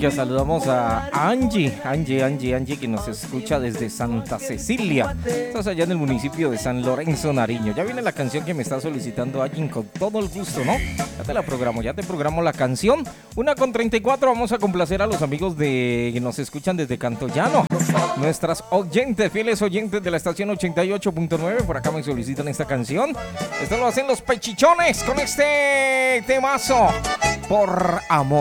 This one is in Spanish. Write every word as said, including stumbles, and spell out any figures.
que saludamos a Angie, Angie, Angie, Angie, que nos escucha desde Santa Cecilia. Estás allá en el municipio de San Lorenzo, Nariño. Ya viene la canción que me está solicitando Angie con todo el gusto, ¿no? Ya te la programo, ya te programo la canción. Una con treinta y cuatro, vamos a complacer a los amigos de que nos escuchan desde Cantollano. Nuestras oyentes, fieles oyentes de la estación ochenta y ocho punto nueve, por acá me solicitan esta canción. Esto lo hacen los Pechichones con este temazo, Por Amor.